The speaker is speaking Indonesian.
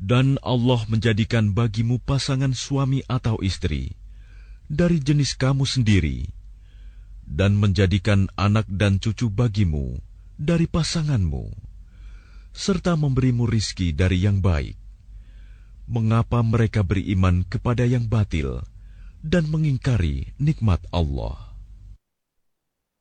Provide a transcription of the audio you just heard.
Dan Allah menjadikan bagimu pasangan suami atau istri dari jenis kamu sendiri, dan menjadikan anak dan cucu bagimu dari pasanganmu, serta memberimu rizki dari yang baik. Mengapa mereka beriman kepada yang batil dan mengingkari nikmat Allah?